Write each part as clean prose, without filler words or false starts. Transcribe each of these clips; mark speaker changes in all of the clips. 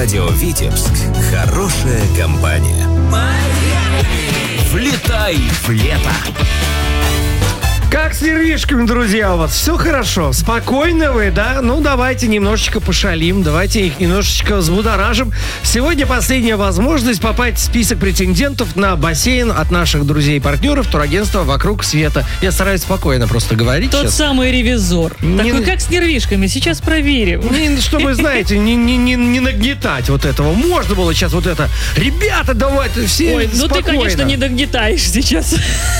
Speaker 1: Радио «Витебск». Хорошая компания. Влетай в лето.
Speaker 2: Как с нервишками, друзья, у вас? Все хорошо? Спокойно вы, да? Ну, давайте немножечко пошалим, давайте их немножечко взбудоражим. Сегодня последняя возможность попасть в список претендентов на бассейн от наших друзей и партнеров турагентства «Вокруг света». Я стараюсь спокойно просто говорить
Speaker 3: Тот
Speaker 2: сейчас.
Speaker 3: самый ревизор. Такой, как с нервишками, сейчас проверим.
Speaker 2: Чтобы, знаете, не нагнетать вот этого. Можно было сейчас вот это. Ребята, давайте все
Speaker 3: Ой, ну
Speaker 2: спокойно.
Speaker 3: ты, конечно, не нагнетаешь сейчас.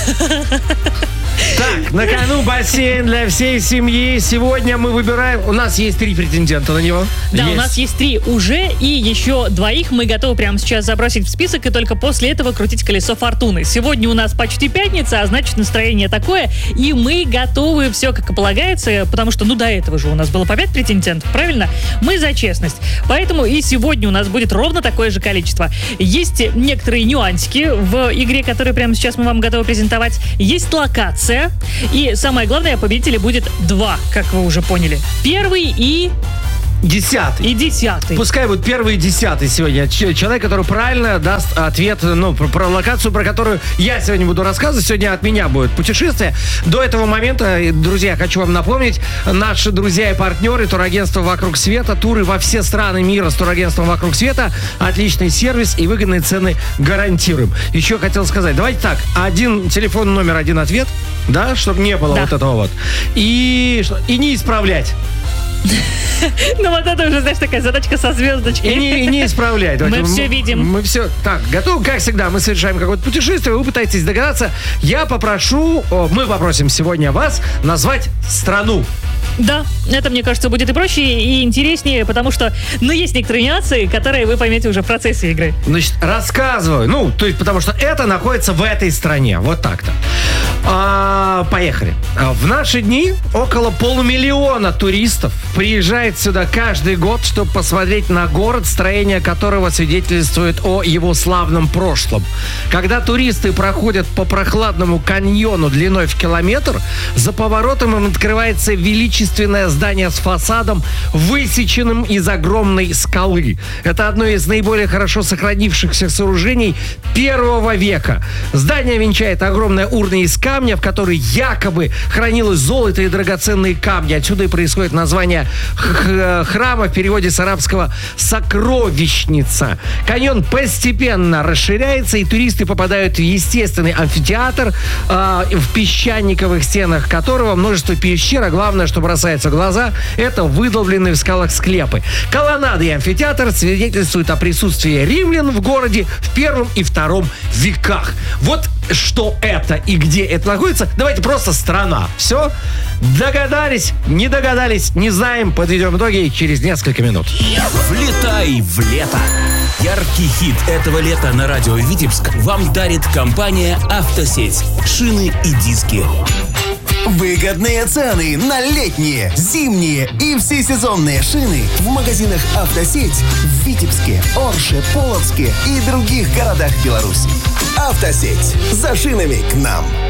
Speaker 2: Так, на кону бассейн для всей семьи. Сегодня мы выбираем... У нас есть 3 претендента на него.
Speaker 3: Да, у нас есть 3 уже, и еще 2 мы готовы прямо сейчас забросить в список, и только после этого крутить колесо фортуны. Сегодня у нас почти пятница, а значит настроение такое, и мы готовы все как и полагается, потому что, до этого же у нас было по 5 претендентов, правильно? Мы за честность. Поэтому и сегодня у нас будет ровно такое же количество. Есть некоторые нюансики в игре, которые прямо сейчас мы вам готовы презентовать. Есть локация. И самое главное, победителей будет 2, как вы уже поняли. 1 и
Speaker 2: 10.
Speaker 3: И 10.
Speaker 2: Пускай будет 1 и 10 сегодня. Человек, который правильно даст ответ, про локацию, про которую я сегодня буду рассказывать. Сегодня от меня будет путешествие. До этого момента, друзья, хочу вам напомнить, наши друзья и партнеры турагентства «Вокруг света», туры во все страны мира с турагентством «Вокруг света», отличный сервис и выгодные цены гарантируем. Еще хотел сказать, давайте так, 1 телефон, номер 1 ответ, да, чтобы не было вот этого вот. И не исправлять.
Speaker 3: Ну вот это уже, знаешь, такая задачка со звездочкой.
Speaker 2: И не исправлять.
Speaker 3: Мы все видим.
Speaker 2: Мы все... Так, готовы? Как всегда, мы совершаем какое-то путешествие, вы пытаетесь догадаться. Мы попросим сегодня вас назвать страну.
Speaker 3: Да, это, мне кажется, будет и проще, и интереснее, потому что, есть некоторые нюансы, которые вы поймете уже в процессе игры.
Speaker 2: Значит, рассказываю. Потому что это находится в этой стране. Вот так-то. Поехали. В наши дни около 500 000 туристов приезжает сюда каждый год, чтобы посмотреть на город, строение которого свидетельствует о его славном прошлом. Когда туристы проходят по прохладному каньону длиной в километр, за поворотом им открывается величественное здание с фасадом, высеченным из огромной скалы. Это одно из наиболее хорошо сохранившихся сооружений 1 века. Здание венчает огромная урна из камня, в которой якобы хранилось золото и драгоценные камни. Отсюда и происходит название храма, в переводе с арабского «сокровищница». Каньон постепенно расширяется, и туристы попадают в естественный амфитеатр, в песчаниковых стенах которого множество пещер, а главное, что бросается в глаза, это выдолбленные в скалах склепы. Колоннады и амфитеатр свидетельствуют о присутствии римлян в городе в 1 и 2 веках. Вот что это и где это находится. Давайте просто страна. Все? Догадались? Не догадались? Не знаем. Подведем итоги через несколько минут.
Speaker 1: Влетай в лето. Яркий хит этого лета на радио «Витебск» вам дарит компания «Автосеть». Шины и диски.
Speaker 4: Выгодные цены на летние, зимние и всесезонные шины в магазинах «Автосеть» в Витебске, Орше, Полоцке и других городах Беларуси. «Автосеть» за шинами к нам.